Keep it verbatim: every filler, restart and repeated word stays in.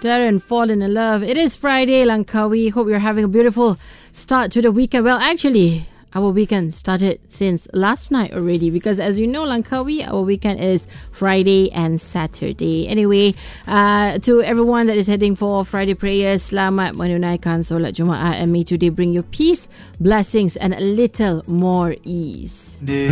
Darren, fallen in love. It is Friday, Langkawi. Hope you're having a beautiful start to the weekend. Well, actually, our weekend started since last night already because as you know, Langkawi, our weekend is Friday and Saturday. Anyway, uh, to everyone that is heading for Friday prayers, selamat menunaikan solat Jumaat and may today bring you peace, blessings and a little more ease.